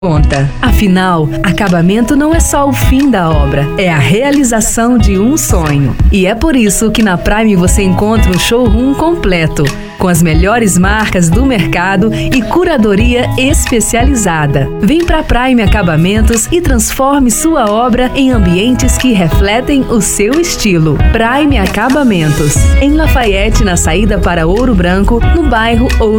conta. Afinal, acabamento não é só o fim da obra, é a realização de um sonho. E é por isso que na Prime você encontra um showroom completo, com as melhores marcas do mercado e curadoria especializada. Vem pra Prime Acabamentos e transforme sua obra em ambientes que refletem o seu estilo. Prime Acabamentos, em Lafayette, na saída para Ouro Branco, no bairro Ouro